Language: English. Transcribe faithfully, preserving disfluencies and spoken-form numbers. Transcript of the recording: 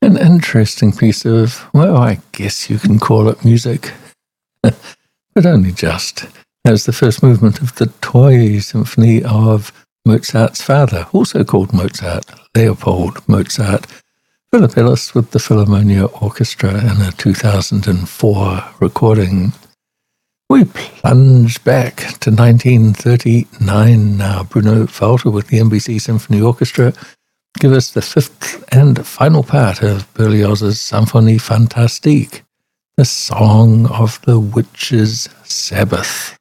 An interesting piece of, well, I guess you can call it music, but only just. That was the first movement of the Toy Symphony of Mozart's father, also called Mozart, Leopold Mozart, Philippillist with the Philharmonia Orchestra in a two thousand four recording. We plunge back to nineteen thirty-nine now. Bruno Walter with the N B C Symphony Orchestra give us the fifth and final part of Berlioz's Symphonie Fantastique, the Song of the Witches' Sabbath.